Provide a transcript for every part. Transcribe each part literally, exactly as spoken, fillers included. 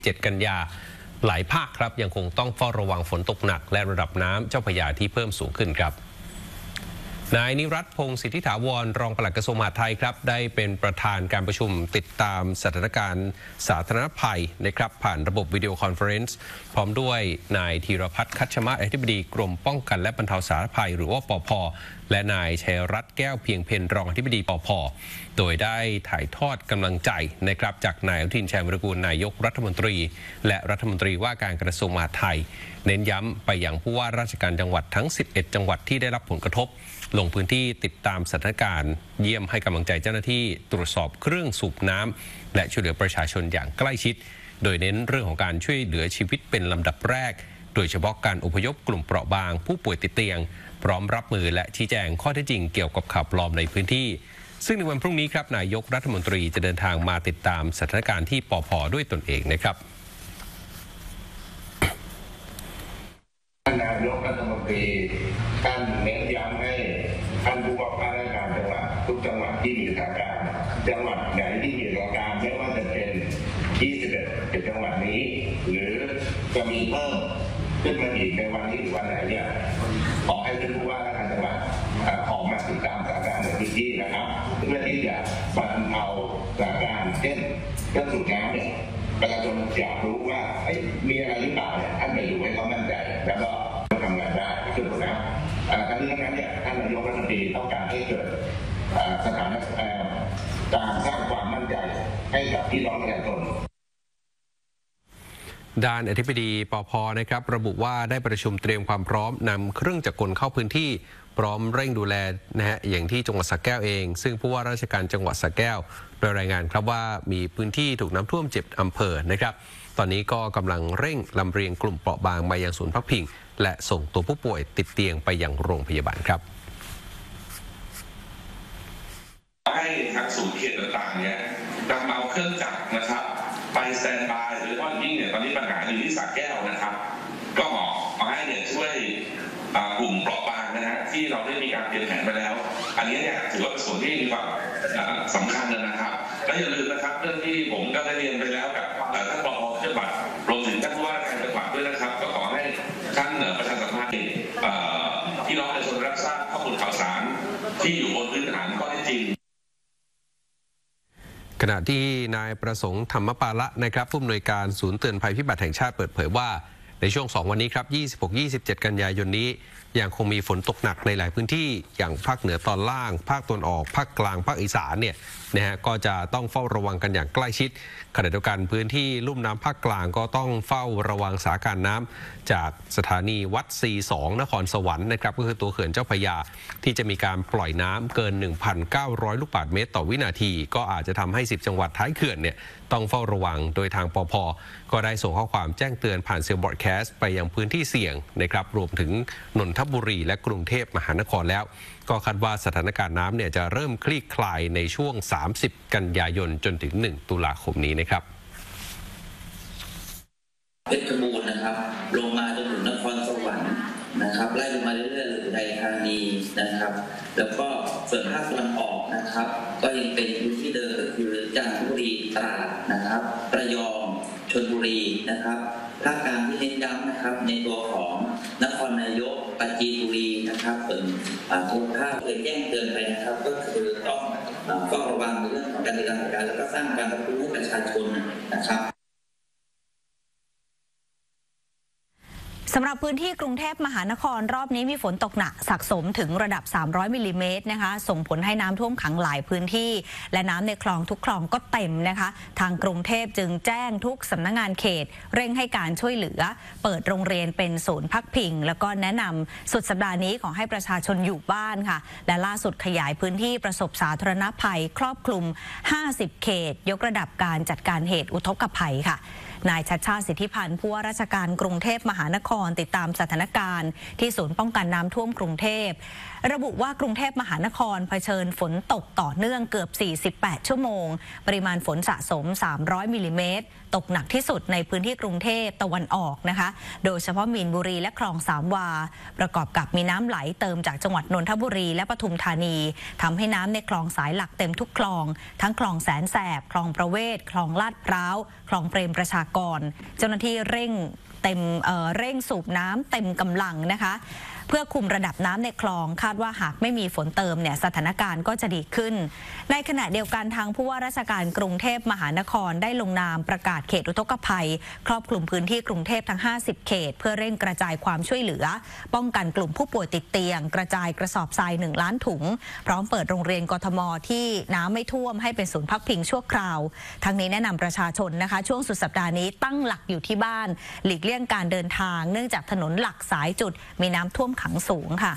เจ็ดกันยาหลายภาคครับยังคงต้องเฝ้าระวังฝนตกหนักและระดับน้ำเจ้าพระยาที่เพิ่มสูงขึ้นครับนายนิรัตน์พงศ์สิทธิถาวรรองปลัดกระทรวงมหาดไทยครับได้เป็นประธานการประชุมติดตามสถานการณ์สาธารณภัยนะครับผ่านระบบวิดีโอคอนเฟอเรนซ์พร้อมด้วยนายธีรพัฒน์คัชมาศอธิบดีกรมป้องกันและบรรเทาสาธารณภัยหรือว่าปภ.และนายชัยรัตน์แก้วเพียงเพ็ญรองอธิบดีปภ.โดยได้ถ่ายทอดกำลังใจนะครับจากนายอนุทินชาญวิรากูลนายกรัฐมนตรีและรัฐมนตรีว่าการกระทรวงมหาดไทยเน้นย้ำไปยังผู้ว่าราชการจังหวัดทั้งสิบเอ็ดจังหวัดที่ได้รับผลกระทบลงพื้นที่ติดตามสถานการณ์เยี่ยมให้กำลังใจเจ้าหน้าที่ตรวจสอบเครื่องสูบน้ำและช่วยเหลือประชาชนอย่างใกล้ชิดโดยเน้นเรื่องของการช่วยเหลือชีวิตเป็นลำดับแรกโดยเฉพาะการอพยพกลุ่มเปราะบางผู้ป่วยติดเตียงพร้อมรับมือและชี้แจงข้อเท็จจริงเกี่ยวกับข่าวปลอมในพื้นที่ซึ่งในวันพรุ่งนี้ครับนายกรัฐมนตรีจะเดินทางมาติดตามสถานการณ์ที่ปภ.ด้วยตนเองนะครับนายกรัฐมนตรีท่านเน้นย้ำให้ท่านผู้ว่าราชการจังหวัดทุกจังหวัดที่มีสถานการณ์จังหวัดไหนที่มีสถานการณ์ไม่ว่าจะเป็นยี่สิบเอ็ดจังหวัดนี้หรือจะมีเพิ่มขึ้นมาอีกในวันนี้หรือวันไหนเนี่ยขอให้ท่านผู้ว่าราชการจังหวัดออกมาติดตามสถานการณ์ในพื้นที่นะครับเพื่อที่จะบรรเทาสถานการณ์เช่นเครื่องสูบน้ำเนี่ยประชาชนอยากรู้ว่ามีอะไรหรือเปล่าเนี่ยท่านไปดูให้เขามั่นใจแล้วก็ทำงานได้ขึ้นแล้วทั้งนี้ทั้งนั้นเนี่ยท่านนายกรัฐมนตรีต้องการให้เกิดสถานการสร้างความมั่นใจให้กับพี่น้องประชาชนด้านอธิบดีปภ.นะครับระบุว่าได้ประชุมเตรียมความพร้อมนำเครื่องจักรกลเข้าพื้นที่พร้อมเร่งดูแลนะฮะอย่างที่จังหวัดสระแก้วเองซึ่งผู้ว่าราชการจังหวัดสระแก้วโดยรายงานครับว่ามีพื้นที่ถูกน้ำท่วมเจ็ดอำเภอนะครับตอนนี้ก็กำลังเร่งลำเลียงกลุ่มเปราะบางมายังศูนย์พักพิงและส่งตัวผู้ป่วยติดเตียงไปยังโรงพยาบาลครับให้ทางศูนย์เขตต่างๆเนี่ยนำเอาเครื่องจักรนะครับไปสแตนบายหรือว่ายิ่งเนี่ยตอนนี้ปัญหาอยู่ที่สระแก้วนะครับก็ขอให้เนี่ยช่วยกลุ่มเปราะบางนะฮะที่เราได้มีการเตรียมแผนไปแล้วอันนี้เนี่ยถือว่าเป็นส่วนที่มีความสำคัญนะครับและอย่าลืมนะครับเรื่องที่ผมก็ได้เรียนไปแล้วกับท่านผอ.จังหวัดรวมถึงท่านผู้ว่าการจังหวัดด้วยนะครับก็ขอให้ท่านประชาสัมพันธ์พี่น้องประชาชนรับทราบข้อมูลข่าวสารที่อยู่บนพื้นฐานข้อเท็จจริงขณะที่นายประสงค์ธรรมปาละนะครับผู้อำนวยการศูนย์เตือนภัยพิบัติแห่งชาติเปิดเผยว่าในช่วงสองวันนี้ครับ ยี่สิบหก ยี่สิบเจ็ด กันยายนนี้ยังคงมีฝนตกหนักในหลายพื้นที่อย่างภาคเหนือตอนล่างภาคตะวันออกภาคกลางภาคอีสานเนี่ยนะฮะก็จะต้องเฝ้าระวังกันอย่างใกล้ชิดขณะเดียวกันพื้นที่ลุ่มน้ำภาคกลางก็ต้องเฝ้าระวังสถานการณ์น้ำจากสถานีวัด ซี สอง นครสวรรค์นะครับก็คือตัวเขื่อนเจ้าพระยาที่จะมีการปล่อยน้ำเกิน หนึ่งพันเก้าร้อย ลูกบาศก์เมตรต่อวินาทีก็อาจจะทำให้สิบจังหวัดท้ายเขื่อนเนี่ยต้องเฝ้าระวังโดยทางปภ.ก็ได้ส่งข้อความแจ้งเตือนผ่านเซลล์บอร์ดแคสต์ไปยังพื้นที่เสี่ยงนะครับรวมถึงนนทบุรีและกรุงเทพมหานครแล้วก็คาดว่าสถานการณ์น้ำเนี่ยจะเริ่มคลี่คลายในช่วงสามสิบกันยายนจนถึงหนึ่งตุลาคมนี้นะครับเพชรบูรณ์นะครับลงมาจนถึงนครสวรรค์นะครับไล่ลงมาเรื่อยๆอุทัยธานีนะครับแล้วก็ส่วนภาคตะวันออกนะครับก็ยังเป็นพื้นที่เดิมก็คือจันทบุรีตราดนะครับระยองชลบุรีนะครับภาคกลางที่เน้นย้ำนะครับในตัวของนครนายกปราจีนบุรีนะครับส่วนทุกภาคเคยแจ้งเตือนไปนะครับก็คือต้องเฝ้าระวังในเรื่องของการติดตามการแล้วก็สร้างการรับรู้ให้ประชาชนนะครับสำหรับพื้นที่กรุงเทพมหานครรอบนี้มีฝนตกหนักสะสมถึงระดับสามร้อยมิลลิเมตรนะคะส่งผลให้น้ำท่วมขังหลายพื้นที่และน้ำในคลองทุกคลองก็เต็มนะคะทางกรุงเทพจึงแจ้งทุกสำนักงานเขตเร่งให้การช่วยเหลือเปิดโรงเรียนเป็นศูนย์พักพิงแล้วก็แนะนำสุดสัปดาห์นี้ขอให้ประชาชนอยู่บ้านค่ะและล่าสุดขยายพื้นที่ประสบสาธารณภัยครอบคลุมห้าสิบเขตยกระดับการจัดการเหตุอุทกภัยค่ะนายชัชชาติสิทธิพันธ์ผู้ว่าราชการกรุงเทพมหานครติดตามสถานการณ์ที่ศูนย์ป้องกันน้ำท่วมกรุงเทพระบุว่ากรุงเทพมหานครเผชิญฝนตกต่อเนื่องเกือบสี่สิบแปดชั่วโมงปริมาณฝนสะสมสามร้อยมิลลิเมตรตกหนักที่สุดในพื้นที่กรุงเทพตะวันออกนะคะโดยเฉพาะมีนบุรีและคลองสามวาประกอบกับมีน้ำไหลเติมจากจังหวัดนนทบุรีและปทุมธานีทำให้น้ำในคลองสายหลักเต็มทุกคลองทั้งคลองแสนแสบคลองประเวศคลองลาดพร้าวคลองเปรมประชากรเจ้าหน้าที่เร่งเต็มเอ่อเร่งสูบน้ำเต็มกำลังนะคะเพื่อคุมระดับน้ำในคลองคาดว่าหากไม่มีฝนเติมเนี่ยสถานการณ์ก็จะดีขึ้นในขณะเดียวกันทางผู้ว่าราชการกรุงเทพมหานครได้ลงนามประกาศเขตอุทกภัยครอบคลุมพื้นที่กรุงเทพทั้งห้าสิบเขตเพื่อเร่งกระจายความช่วยเหลือป้องกันกลุ่มผู้ป่วยติดเตียงกระจายกระสอบทรายหนึ่งล้านถุงพร้อมเปิดโรงเรียนกทมที่น้ำไม่ท่วมให้เป็นศูนย์พักพิงชั่วคราวทั้งนี้แนะนำประชาชนนะคะช่วงสุดสัปดาห์นี้ตั้งหลักอยู่ที่บ้านหลีกเลี่ยงการเดินทางเนื่องจากถนนหลักสายจุดมีน้ำท่วมขังสูงค่ะ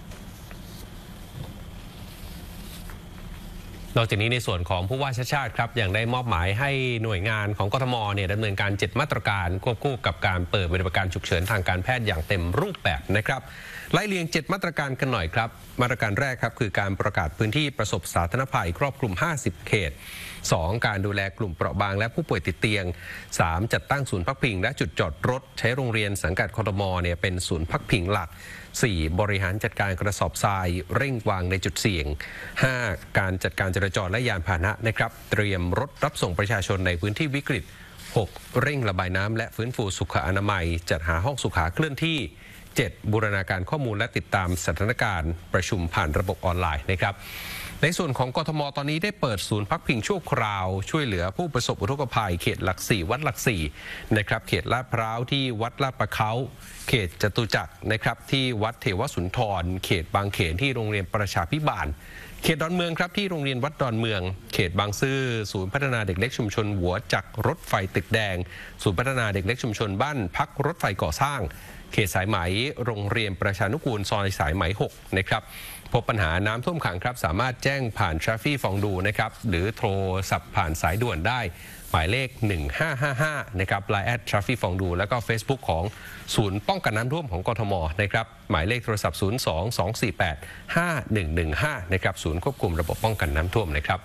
นอกจากนี้ในส่วนของผู้ว่าชาติชาติครับยังได้มอบหมายให้หน่วยงานของกทมเนี่ยดำเนินการเจ็ดมาตรการควบคู่กับการเปิดบริการฉุกเฉินทางการแพทย์อย่างเต็มรูปแบบนะครับไล่เรียงเจ็ดมาตรการกันหน่อยครับมาตรการแรกครับคือการประกาศพื้นที่ประสบสาธารณภัยครอบคลุมห้าสิบเขตสองการดูแลกลุ่มเปราะบางและผู้ป่วยติดเตียงสามจัดตั้งศูนย์พักพิงและจุดจอดรถใช้โรงเรียนสังกัดกทมเนี่ยเป็นศูนย์พักพิงหลักสี่บริหารจัดการกระสอบทรายเร่งวางในจุดเสี่ยงห้าการจัดการจราจรและยานพาหนะนะครับเตรียมรถรับส่งประชาชนในพื้นที่วิกฤตหกเร่งระบายน้ำและฟื้นฟูสุขอนามัยจัดหาห้องสุขาเคลื่อนที่เจ็ดบูรณาการข้อมูลและติดตามสถานการณ์ประชุมผ่านระบบออนไลน์นะครับในส่วนของกทมตอนนี้ได้เปิดศูนย์พักพิงชั่วคราวช่วยเหลือผู้ประสบอุทกภัยเขตหลักสี่วัดหลักสี่นะครับเขตลาดพร้าวที่วัดลาดประเขาเขตจตุจักรนะครับที่วัดเทวสุนทรเขตบางเขนที่โรงเรียนประชาภิบาลเขตดอนเมืองครับที่โรงเรียนวัดดอนเมืองเขตบางซื่อศูนย์พัฒนาเด็กเล็กชุมชนหัวจักรรถไฟตึกแดงศูนย์พัฒนาเด็กเล็กชุมชนบ้านพักรถไฟก่อสร้างเขตสายไหมโรงเรียนประชานุกูลซอยสายไหมหกนะครับพบปัญหาน้ำท่วมขังครับสามารถแจ้งผ่านทราฟฟี่ฟองดูนะครับหรือโทรศัพท์ผ่านสายด่วนได้หมายเลขหนึ่งห้าห้าห้านะครับไลน์แอดทราฟฟี่ฟองดูแล้วก็ Facebook ของศูนย์ป้องกันน้ำท่วมของกทมนะครับหมายเลขโทรศัพท์ศูนย์ สอง สอง สี่ แปด ห้า หนึ่ง หนึ่ง ห้านะครับศูนย์ควบคุมระบบป้องกันน้ำท่วมนะครับ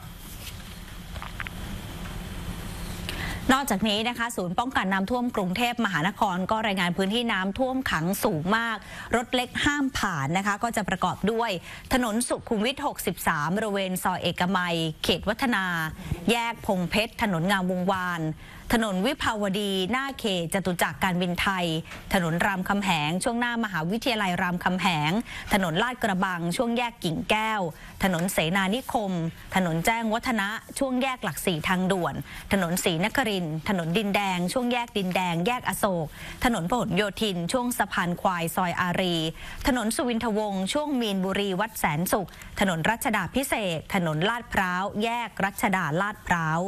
นอกจากนี้นะคะศูนย์ป้องกันน้ำท่วมกรุงเทพมหานครก็รายงานพื้นที่น้ำท่วมขังสูงมากรถเล็กห้ามผ่านนะคะก็จะประกอบด้วยถนนสุขุมวิทหกสิบสามบริเวณซอยเอกมัยเขตวัฒนาแยกพงเพชรถนนงามวงวานถนนวิภาวดีหน้าเขตจตุจักรการบินไทยถนนรามคำแหงช่วงหน้ามหาวิทยาลัยรามคำแหงถนนลาดกระบังช่วงแยกกิ่งแก้วถนนเสนานิคมถนนแจ้งวัฒนะช่วงแยกหลักสี่ทางด่วนถนนศรีนครินทร์ถนนดินแดงช่วงแยกดินแดงแยกอโศกถนนพหลโยธินช่วงสะพานควายซอยอารีถนนสุวินทวงศ์ช่วงมีนบุรีวัดแสนสุขถนนรัชดาภิเษกถนนลาดพร้าวแยกรัชดาลาดพร้าว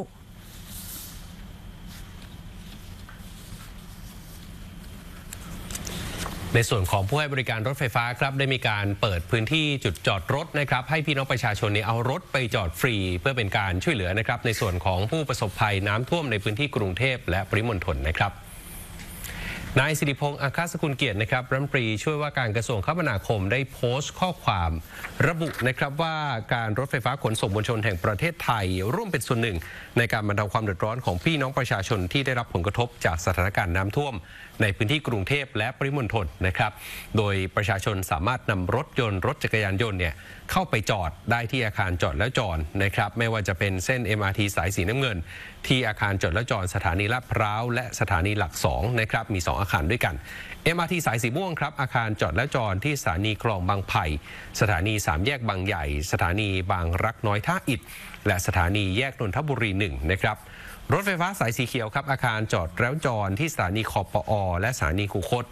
ในส่วนของผู้ให้บริการรถไฟฟ้าครับได้มีการเปิดพื้นที่จุดจอดรถนะครับให้พี่น้องประชาชนเนี่ยเอารถไปจอดฟรีเพื่อเป็นการช่วยเหลือนะครับในส่วนของผู้ประสบภัยน้ำท่วมในพื้นที่กรุงเทพและปริมณฑลนะครับนายสิริพงษ์อาคาสกุลเกียรตินะครับรัฐมนตรีช่วยว่าการกระทรวงคมนาคมได้โพสต์ข้อความระบุนะครับว่าการรถไฟฟ้าขนส่งมวลชนแห่งประเทศไทยร่วมเป็นส่วนหนึ่งในการบรรเทาความเดือดร้อนของพี่น้องประชาชนที่ได้รับผลกระทบจากสถานการณ์น้ำท่วมในพื้นที่กรุงเทพและปริมณฑลนะครับโดยประชาชนสามารถนำรถยนต์รถจักรยานยนต์เนี่ยเข้าไปจอดได้ที่อาคารจอดแล้วจอดนะครับไม่ว่าจะเป็นเส้น เอ็ม อาร์ ที สายสีน้ำเงินที่อาคารจอดแล้วจอดสถานีลาดพร้าวและสถานีหลักสองนะครับมีสองอาคารด้วยกัน เอ็ม อาร์ ที สายสีม่วงครับอาคารจอดแล้วจอดที่สถานีคลองบางไผ่สถานีสามแยกบางใหญ่สถานีบางรักน้อยท่าอิฐและสถานีแยกนนทบุรีหนึ่งนะครับรถไฟฟ้าสายสีเขียวครับอาคารจอดแล้วจอดที่สถานีคปอและสถานีคูคต